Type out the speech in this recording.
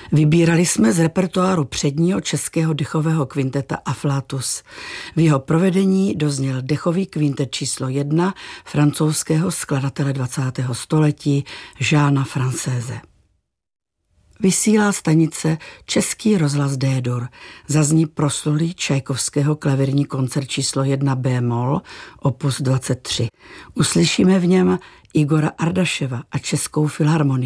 Vybírali jsme z repertoáru předního českého dechového kvinteta Afflatus. V jeho provedení dozněl dechový kvintet číslo 1 francouzského skladatele 20. století Jeana Française. Vysílá stanice Český rozhlas D-dur. Zazní proslulý Čajkovského klavirní koncert číslo 1 bémol, opus 23. Uslyšíme v něm Igora Ardaševa a Českou filharmonii.